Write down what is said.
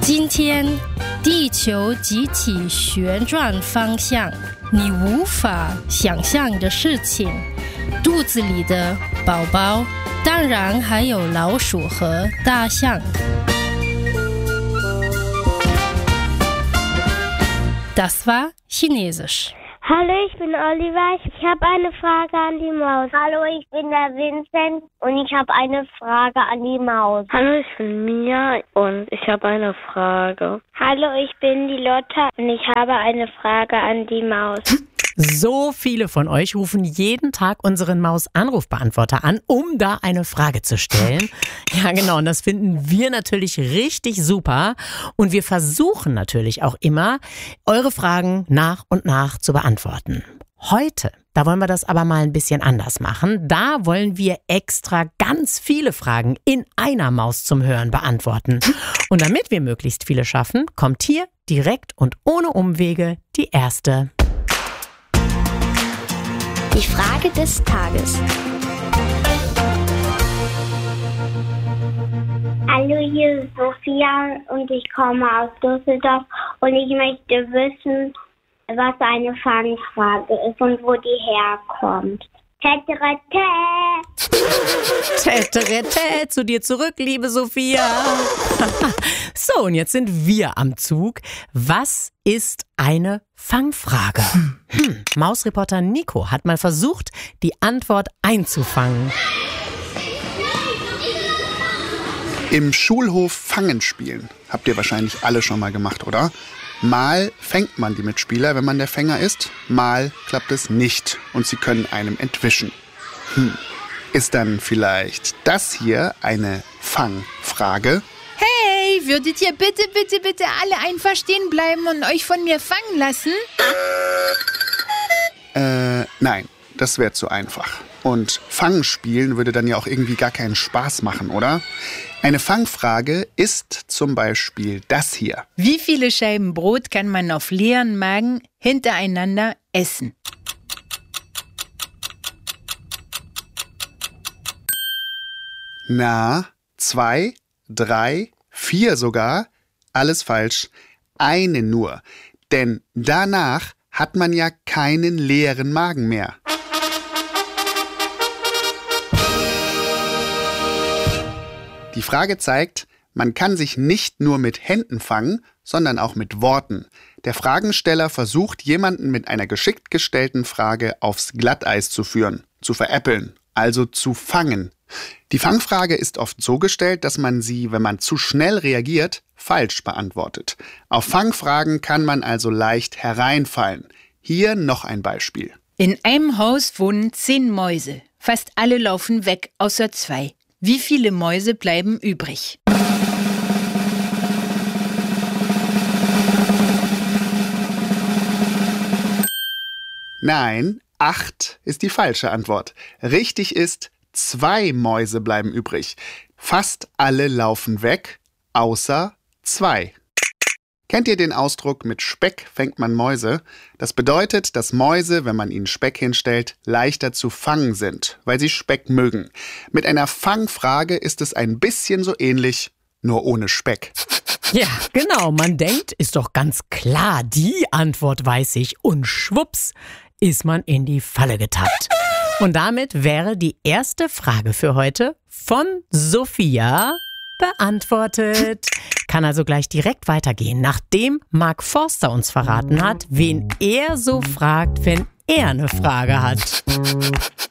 今天地球集体旋转方向，你无法想象的事情，肚子里的宝宝，当然还有老鼠和大象。Das war Chinesisch. Hallo, ich bin Oliver. Ich habe eine Frage an die Maus. Hallo, ich bin der Vincent und ich habe eine Frage an die Maus. Hallo, ich bin Mia und ich habe eine Frage. Hallo, ich bin die Lotta und ich habe eine Frage an die Maus. So viele von euch rufen jeden Tag unseren Maus-Anrufbeantworter an, um da eine Frage zu stellen. Ja, genau, und das finden wir natürlich richtig super. Und wir versuchen natürlich auch immer, eure Fragen nach und nach zu beantworten. Heute, da wollen wir das aber mal ein bisschen anders machen. Da wollen wir extra ganz viele Fragen in einer Maus zum Hören beantworten. Und damit wir möglichst viele schaffen, kommt hier direkt und ohne Umwege die erste. Die Frage des Tages. Hallo, hier ist Sophia und ich komme aus Düsseldorf und ich möchte wissen, was eine Fangfrage ist und wo die herkommt. Täterete, zu dir zurück, liebe Sophia. So, und jetzt sind wir am Zug. Was ist eine Fangfrage? Mausreporter Nico hat mal versucht, die Antwort einzufangen. Im Schulhof Fangen spielen. Habt ihr wahrscheinlich alle schon mal gemacht, oder? Mal fängt man die Mitspieler, wenn man der Fänger ist. Mal klappt es nicht und sie können einem entwischen. Ist dann vielleicht das hier eine Fangfrage? Hey, würdet ihr bitte alle einfach stehen bleiben und euch von mir fangen lassen? Nein, das wäre zu einfach. Und Fangen spielen würde dann ja auch irgendwie gar keinen Spaß machen, oder? Eine Fangfrage ist zum Beispiel das hier. Wie viele Scheiben Brot kann man auf leeren Magen hintereinander essen? Na, 2, 3, 4 sogar. Alles falsch. Eine nur. Denn danach hat man ja keinen leeren Magen mehr. Die Frage zeigt, man kann sich nicht nur mit Händen fangen, sondern auch mit Worten. Der Fragensteller versucht, jemanden mit einer geschickt gestellten Frage aufs Glatteis zu führen, zu veräppeln, also zu fangen. Die Fangfrage ist oft so gestellt, dass man sie, wenn man zu schnell reagiert, falsch beantwortet. Auf Fangfragen kann man also leicht hereinfallen. Hier noch ein Beispiel. In einem Haus wohnen 10 Mäuse. Fast alle laufen weg, außer 2. Wie viele Mäuse bleiben übrig? Nein, 8 ist die falsche Antwort. Richtig ist, 2 Mäuse bleiben übrig. Fast alle laufen weg, außer 2. Kennt ihr den Ausdruck, mit Speck fängt man Mäuse? Das bedeutet, dass Mäuse, wenn man ihnen Speck hinstellt, leichter zu fangen sind, weil sie Speck mögen. Mit einer Fangfrage ist es ein bisschen so ähnlich, nur ohne Speck. Ja, genau, man denkt, ist doch ganz klar, die Antwort weiß ich. Und schwupps, ist man in die Falle getappt. Und damit wäre die erste Frage für heute von Sophia beantwortet. Kann also gleich direkt weitergehen, nachdem Mark Forster uns verraten hat, wen er so fragt, wenn er eine Frage hat.